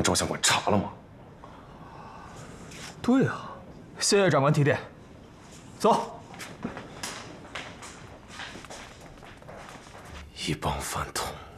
照相馆查了吗？ 对啊，谢谢长官提点。走。 一帮饭桶。